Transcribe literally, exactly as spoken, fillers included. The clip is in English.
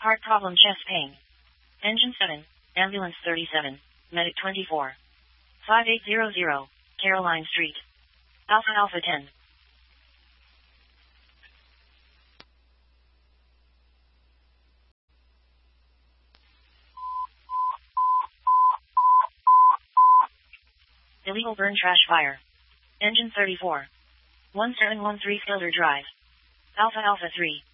Heart problem, chest pain. Engine seven, ambulance thirty-seven, medic twenty-four. five eight zero zero, Caroline Street. Alpha Alpha ten. Illegal burn trash fire. Engine thirty-four. one seven one three Fielder Drive. Alpha Alpha three.